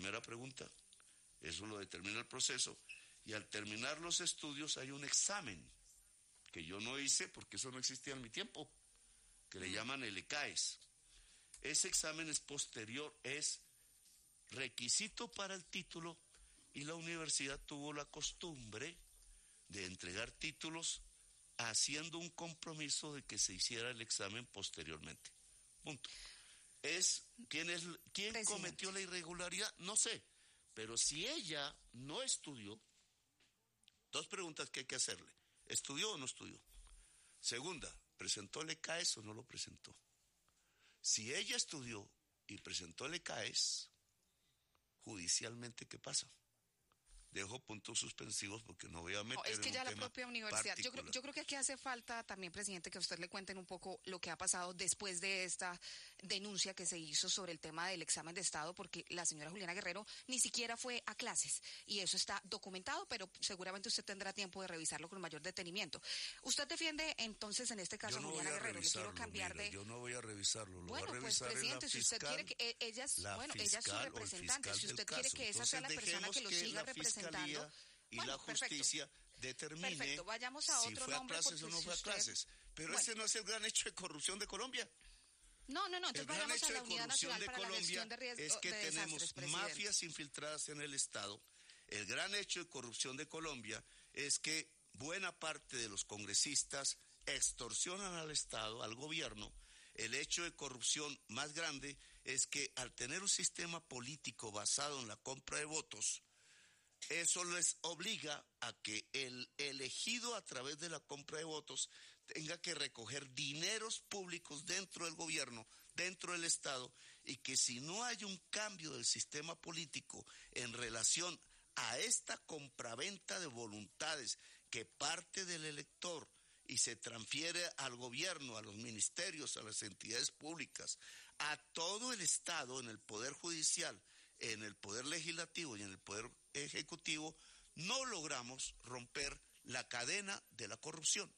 primera pregunta. Eso lo determina el proceso. Y al terminar los estudios hay un examen que yo no hice porque eso no existía en mi tiempo, que le llaman el ECAES. Ese examen es posterior, es requisito para el título, y la universidad tuvo la costumbre de entregar títulos haciendo un compromiso de que se hiciera el examen posteriormente. Punto. ¿Quién cometió la irregularidad? No sé, pero si ella no estudió, dos preguntas que hay que hacerle: ¿estudió o no estudió? Segunda, ¿presentó el ECAES o no lo presentó? Si ella estudió y presentó el ECAES, judicialmente, ¿qué pasa? Dejo puntos suspensivos porque no voy a meter en un tema. Es que ya la propia universidad, yo particular. creo que aquí hace falta también, presidente, que a usted le cuenten un poco lo que ha pasado después de esta denuncia que se hizo sobre el tema del examen de Estado, porque la señora Juliana Guerrero ni siquiera fue a clases, y eso está documentado, pero seguramente usted tendrá tiempo de revisarlo con mayor detenimiento. Usted defiende entonces en este caso a Juliana Guerrero. Le quiero cambiar yo no voy a revisarlo, lo va a revisar presidente, si usted quiere que ella es su representante, si usted quiere que esa sea la persona que lo siga representando. Y la justicia determine si fue a clases o no fue a clases. Pero ese no es el gran hecho de corrupción de Colombia. No, entonces vayamos a la Unidad Nacional para la Gestión de Riesgos. Es que tenemos mafias infiltradas en el Estado. El gran hecho de corrupción de Colombia es que buena parte de los congresistas extorsionan al Estado, al gobierno. El hecho de corrupción más grande es que al tener un sistema político basado en la compra de votos, eso les obliga a que el elegido a través de la compra de votos tenga que recoger dineros públicos dentro del gobierno, dentro del Estado, y que si no hay un cambio del sistema político en relación a esta compraventa de voluntades que parte del elector y se transfiere al gobierno, a los ministerios, a las entidades públicas, a todo el Estado, en el Poder Judicial, en el Poder Legislativo y en el Poder Ejecutivo, no logramos romper la cadena de la corrupción.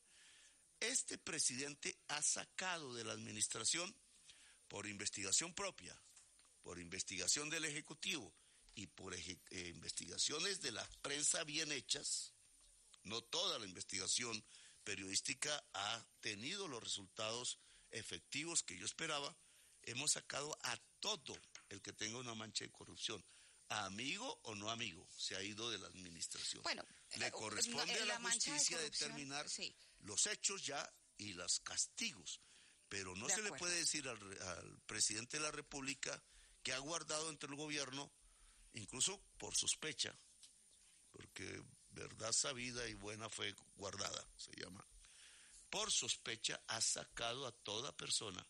Este presidente ha sacado de la administración, por investigación propia, por investigación del Ejecutivo y por investigaciones de la prensa bien hechas, no toda la investigación periodística ha tenido los resultados efectivos que yo esperaba. Hemos sacado a todo el que tenga una mancha de corrupción, amigo o no amigo, se ha ido de la administración. Bueno, le corresponde a la justicia determinar los hechos ya y los castigos, pero no se le puede decir al presidente de la República, que ha guardado entre el gobierno, incluso por sospecha, porque verdad sabida y buena fe guardada se llama, por sospecha ha sacado a toda persona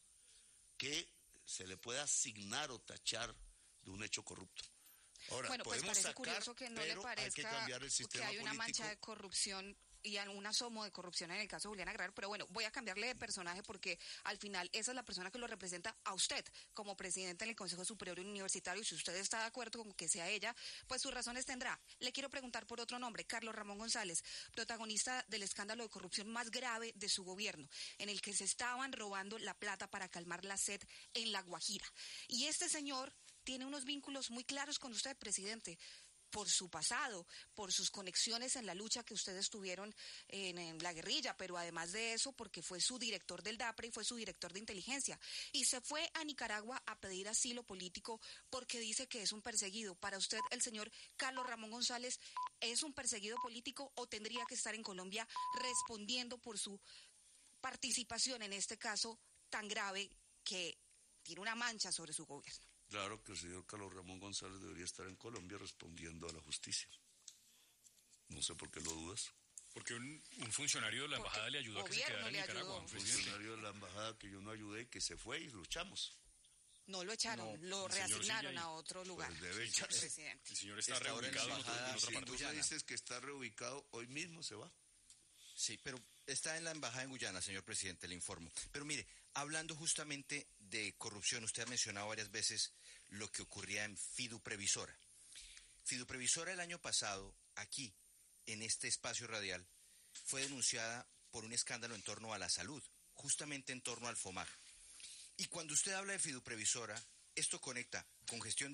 que se le pueda asignar o tachar de un hecho corrupto. Ahora, bueno, pues podemos parece curioso que no le parezca hay que cambiar el sistema que hay una político. mancha de corrupción y algún asomo de corrupción en el caso de Juliana Guerrero, pero bueno, voy a cambiarle de personaje porque al final esa es la persona que lo representa a usted como presidente en el Consejo Superior Universitario, y si usted está de acuerdo con que sea ella, pues sus razones tendrá. Le quiero preguntar por otro nombre, Carlos Ramón González, protagonista del escándalo de corrupción más grave de su gobierno, en el que se estaban robando la plata para calmar la sed en La Guajira. Y este señor tiene unos vínculos muy claros con usted, presidente, por su pasado, por sus conexiones en la lucha que ustedes tuvieron en la guerrilla, pero además de eso, porque fue su director del DAPRE y fue su director de inteligencia. Y se fue a Nicaragua a pedir asilo político porque dice que es un perseguido. ¿Para usted, el señor Carlos Ramón González, es un perseguido político o tendría que estar en Colombia respondiendo por su participación en este caso tan grave que tiene una mancha sobre su gobierno? Claro que el señor Carlos Ramón González debería estar en Colombia respondiendo a la justicia. No sé por qué lo dudas. Porque un funcionario de la embajada le ayudó a que se quedara en Nicaragua. Un funcionario de la embajada que yo no ayudé, que se fue y luchamos. No lo echaron, lo reasignaron a otro lugar. Pues debe echarse. Presidente. El señor está reubicado en otra parte. Si tú me dices que está reubicado, hoy mismo se va. Sí, pero está en la embajada en Guyana, señor presidente, le informo. Pero mire, hablando justamente de corrupción, usted ha mencionado varias veces lo que ocurría en Fiduprevisora. Fiduprevisora el año pasado, aquí, en este espacio radial, fue denunciada por un escándalo en torno a la salud, justamente en torno al FOMAG. Y cuando usted habla de Fiduprevisora, esto conecta con gestión